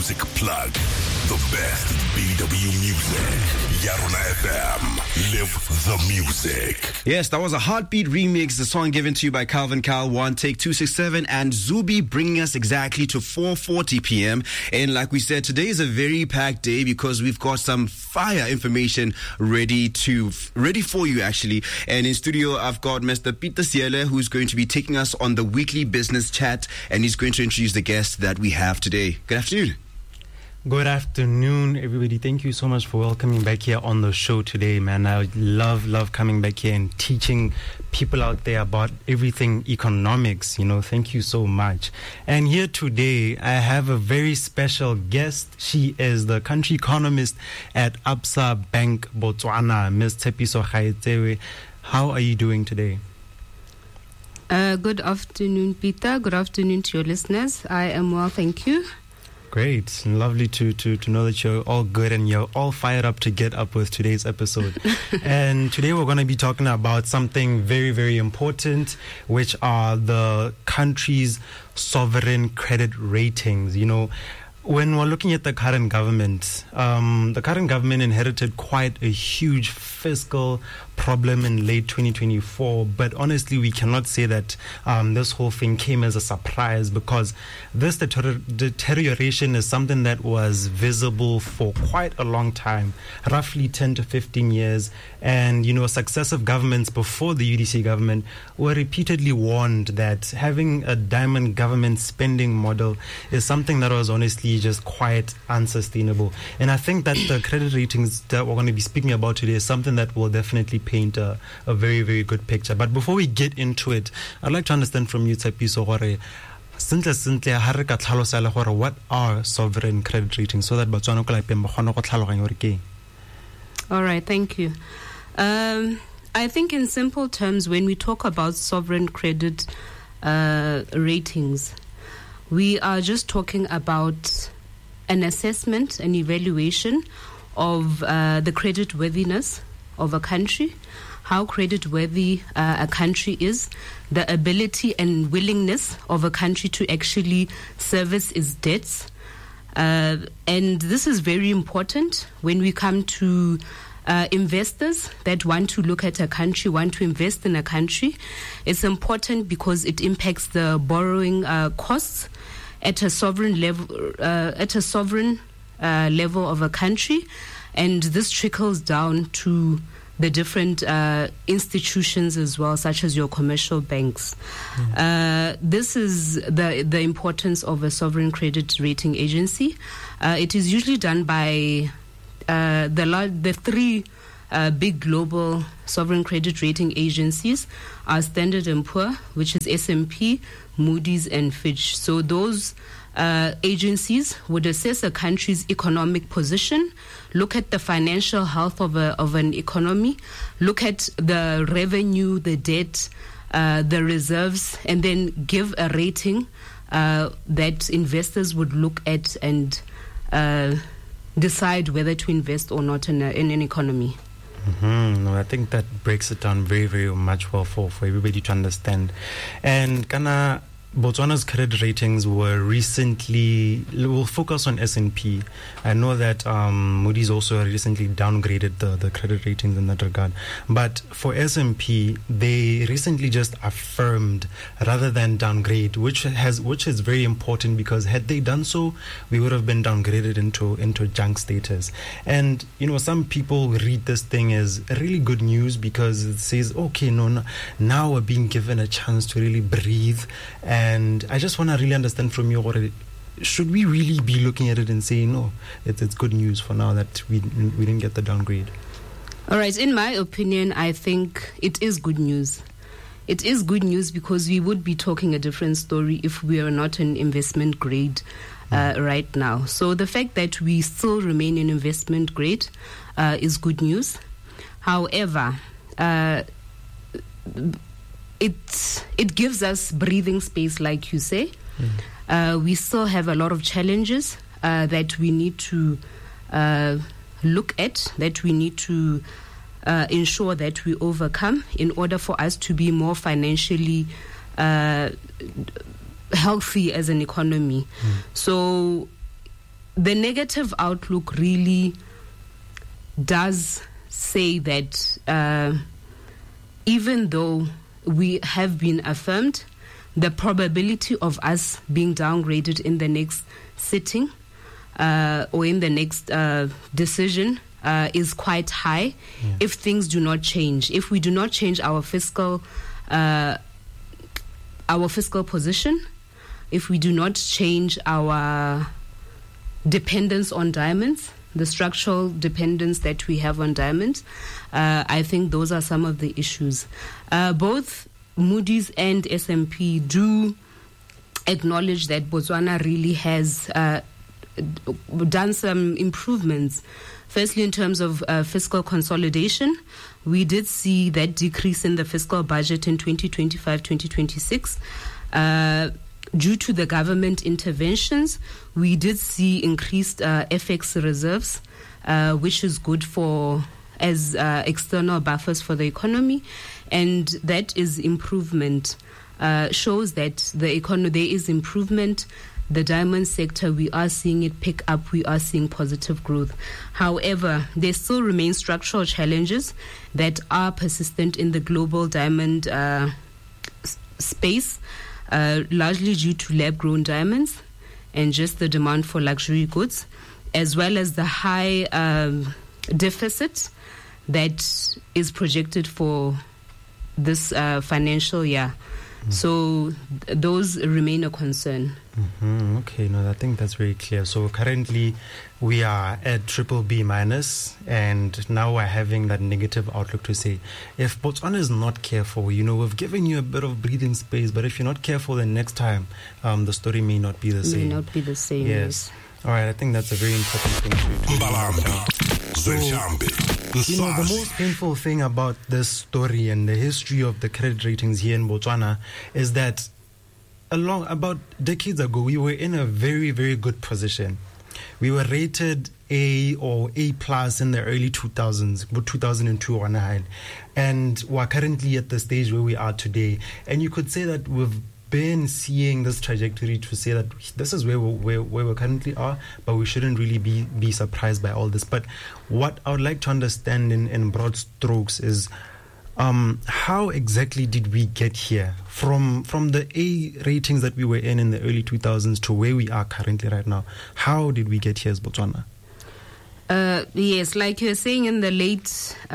Music Plug. The best BW music. Yarona FM. Live the music. Yes, that was a Heartbeat remix, the song given to you by Calvin Cal, One Take 267, and Zubi, bringing us exactly to 4:40 p.m. And like we said, today is a very packed day because we've got some fire information ready for you actually. And in studio, I've got Mr. Peter Siele, who's going to be taking us on the weekly business chat, and he's going to introduce the guest that we have today. Good afternoon. Good afternoon, everybody. Thank you so much for welcoming back here on the show today, man. I love coming back here and teaching people out there about everything economics, Thank you so much. And here today, I have a very special guest. She is the country economist at Absa Bank Botswana, Ms. Tshepiso Kgaetsewe. How are you doing today? Good afternoon, Peter. Good afternoon to your listeners. I am well, thank you. Great. Lovely to know that you're all good and you're all fired up to get up with today's episode. And today we're going to be talking about something very, very important, which are the country's sovereign credit ratings. When we're looking at the current government inherited quite a huge fiscal problem in late 2024, but honestly we cannot say that this whole thing came as a surprise, because this deterioration is something that was visible for quite a long time, roughly 10 to 15 years. And successive governments before the UDC government were repeatedly warned that having a diamond government spending model is something that was honestly just quite unsustainable. And I think that the credit ratings that we're going to be speaking about today is something that will definitely paint a very, very good picture. But before we get into it, I'd like to understand from you, Tshepiso, what are sovereign credit ratings, so that Botswana ko lapeng ba kgone go tlhaloganya hore ke eng? All right, thank you. I think in simple terms, when we talk about sovereign credit ratings, we are just talking about an assessment, an evaluation of the creditworthiness of a country, how creditworthy a country is, the ability and willingness of a country to actually service its debts. And this is very important when we come to investors that want to look at a country, want to invest in a country. It's important because it impacts the borrowing costs at a sovereign level, level of a country, and this trickles down to the different institutions as well, such as your commercial banks. This is the importance of a sovereign credit rating agency. It is usually done by the three big global sovereign credit rating agencies are Standard & Poor, which is S&P, Moody's, and Fitch. So those agencies would assess a country's economic position, look at the financial health of an economy, look at the revenue, the debt, the reserves, and then give a rating that investors would look at and decide whether to invest or not in an economy. No, I think that breaks it down very, very much well for everybody to understand. And Botswana's credit ratings will focus on S&P. I know that Moody's also recently downgraded the credit ratings in that regard. But for S&P, they recently just affirmed rather than downgrade, which is very important, because had they done so, we would have been downgraded into junk status. And some people read this thing as really good news, because it says, okay, now we're being given a chance to really breathe. And I just want to really understand from you, should we really be looking at it and saying, no, it's good news for now that we didn't get the downgrade? All right. In my opinion, I think it is good news. It is good news because we would be talking a different story if we are not in investment grade right now. So the fact that we still remain in investment grade is good news. However, it gives us breathing space, like you say. We still have a lot of challenges that we need to look at, that we need to ensure that we overcome in order for us to be more financially healthy as an economy. So the negative outlook really does say that even though we have been affirmed, the probability of us being downgraded in the next sitting or in the next decision is quite high if things do not change. If we do not change our fiscal position, if we do not change our dependence on diamonds, the structural dependence that we have on diamonds, I think those are some of the issues. Both Moody's and S&P do acknowledge that Botswana really has done some improvements. Firstly, in terms of fiscal consolidation, we did see that decrease in the fiscal budget in 2025-2026. Due to the government interventions, we did see increased FX reserves, which is good as external buffers for the economy, and that is improvement. Shows that there is improvement. The diamond sector, we are seeing it pick up. We are seeing positive growth. However, there still remain structural challenges that are persistent in the global diamond space, largely due to lab-grown diamonds and just the demand for luxury goods, as well as the high deficit that is projected for this financial year. So those remain a concern. Okay, no, I think that's very clear. So currently we are at BBB minus, and now we're having that negative outlook to say, if Botswana is not careful, we've given you a bit of breathing space, but if you're not careful, then next time the story may not be the same. May not be the same. Yes. All right, I think that's a very important thing to So, the most painful thing about this story and the history of the credit ratings here in Botswana is that about decades ago, we were in a very, very good position. We were rated A or A plus in the early 2000s, 2002 on high, and we're currently at the stage where we are today. And you could say that we've been seeing this trajectory to say that this is where we currently are, but we shouldn't really be surprised by all this. But what I would like to understand in broad strokes is how exactly did we get here from the A ratings that we were in the early 2000s to where we are currently right now? How did we get here as Botswana? Yes, like you were saying, in the late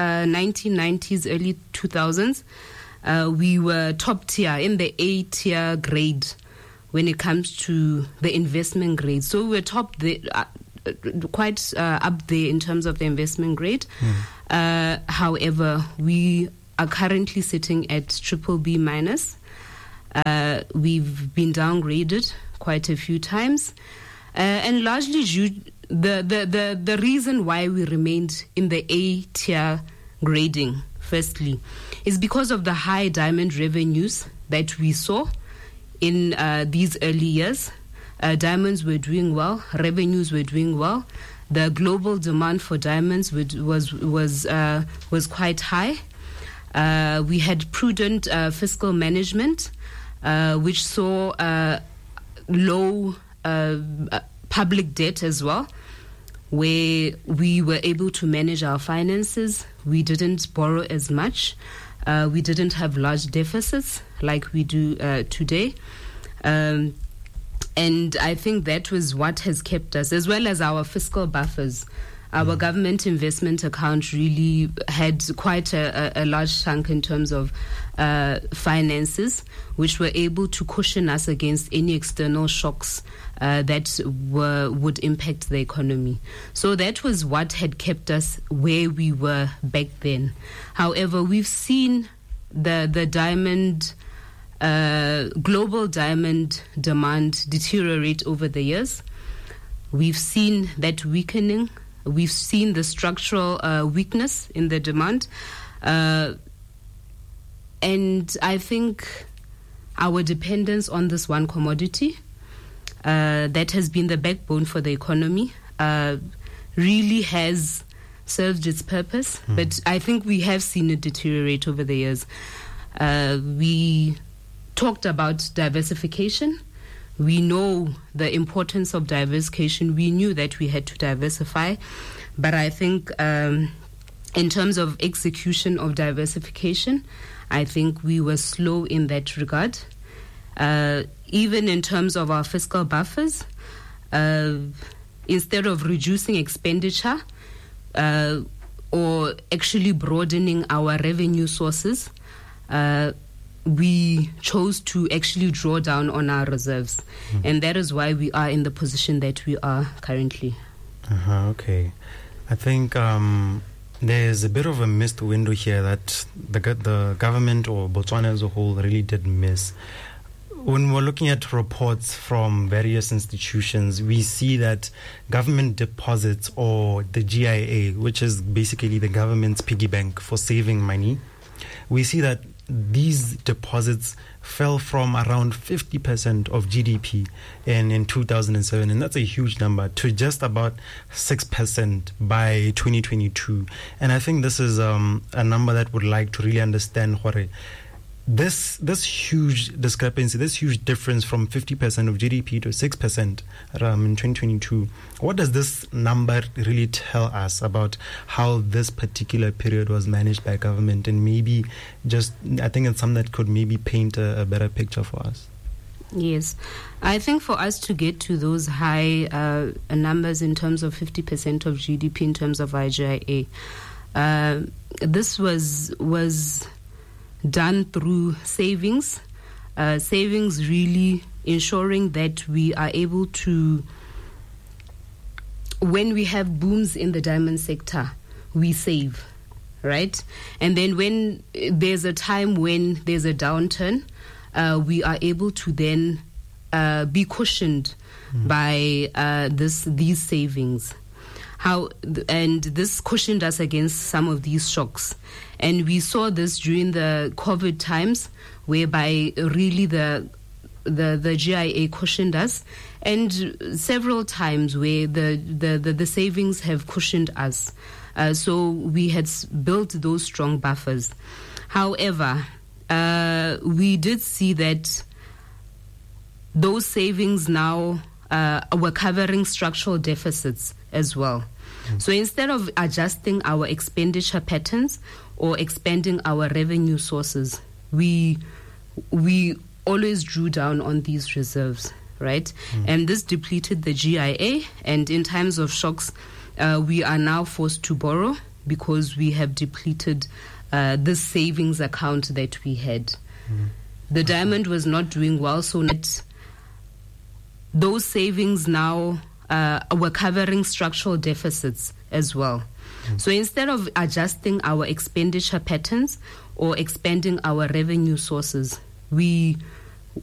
1990s, early 2000s, we were top tier, in the A tier grade when it comes to the investment grade. So we were quite up there in terms of the investment grade. However, we are currently sitting at BBB minus. We've been downgraded quite a few times, and largely the reason why we remained in the A tier grading, firstly, is because of the high diamond revenues that we saw in these early years. Diamonds were doing well, revenues were doing well. The global demand for diamonds was quite high. We had prudent fiscal management, which saw low public debt as well, where we were able to manage our finances. We didn't borrow as much. We didn't have large deficits like we do today. And I think that was what has kept us, as well as our fiscal buffers. Our government investment account really had quite a large chunk in terms of finances, which were able to cushion us against any external shocks that would impact the economy. So that was what had kept us where we were back then. However, we've seen the diamond, global diamond demand deteriorate over the years. We've seen that weakening. We've seen the structural weakness in the demand. And I think our dependence on this one commodity that has been the backbone for the economy really has served its purpose. But I think we have seen it deteriorate over the years. We talked about diversification. we know the importance of diversification. We knew that we had to diversify, but I think in terms of execution of diversification, I think we were slow in that regard. Even in terms of our fiscal buffers, instead of reducing expenditure or actually broadening our revenue sources, we chose to actually draw down on our reserves. And that is why we are in the position that we are currently. Okay. I think there's a bit of a missed window here that the government or Botswana as a whole really did miss. When we're looking at reports from various institutions, we see that government deposits, or the GIA, which is basically the government's piggy bank for saving money, we see that these deposits fell from around 50% of GDP in 2007, and that's a huge number, to just about 6% by 2022. And I think this is a number that would like to really understand this huge discrepancy, this huge difference from 50% of GDP to 6% in 2022. What does this number really tell us about how this particular period was managed by government? And maybe I think it's something that could maybe paint a better picture for us. Yes. I think for us to get to those high numbers in terms of 50% of GDP in terms of IGIA, this was done through savings really ensuring that we are able to, when we have booms in the diamond sector, we save, right? And then when there's a time when there's a downturn, we are able to then be cushioned by these savings. And this cushioned us against some of these shocks. And we saw this during the COVID times, whereby really the GIA cushioned us, and several times where the savings have cushioned us. So we had built those strong buffers. However, we did see that those savings now were covering structural deficits as well. So instead of adjusting our expenditure patterns or expanding our revenue sources, we always drew down on these reserves, right? And this depleted the GIA, and in times of shocks, we are now forced to borrow because we have depleted this savings account that we had. The diamond was not doing well, so those savings now were covering structural deficits as well. So instead of adjusting our expenditure patterns or expanding our revenue sources, we